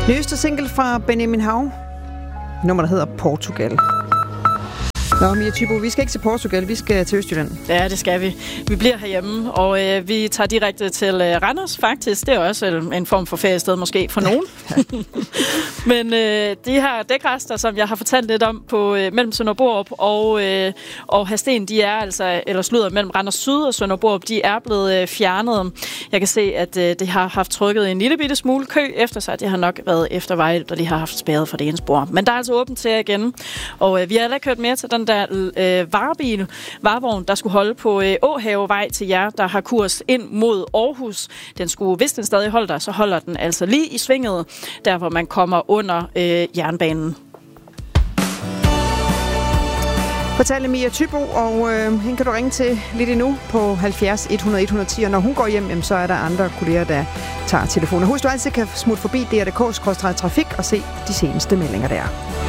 Nyeste single fra Benjamin Hav. Nummeret hedder Portugal. Nå, Mia Thybo, vi skal ikke til Portugal, vi skal til Østjylland. Ja, det skal vi. Vi bliver herhjemme, og vi tager direkte til Randers, faktisk. Det er også en form for feriested, måske for nogen. Men de her dækrester, som jeg har fortalt lidt om på mellem Sønder Borup og Hadsten, de er altså, eller slutter mellem Randers Syd og Sønder Borup, de er blevet fjernet. Jeg kan se, at det har haft trykket en lille bitte smule kø efter sig. Det har nok været efter vejhjælp, og de har haft spærret for det ene spor. Men der er altså åbent til igen. Og vi har heller ikke kørt mere til den der varevogn, der skulle holde på Åhavevej til jer, der har kurs ind mod Aarhus. Den skulle, hvis den stadig holder der, så holder den altså lige i svinget, der hvor man kommer under jernbanen. Fortalte Mia Thybo, og hende kan du ringe til lidt endnu på 70 100 110, og når hun går hjem, så er der andre kolleger, der tager telefonen. Husk, du altid kan smutte forbi DRDK/trafik og se de seneste meldinger der.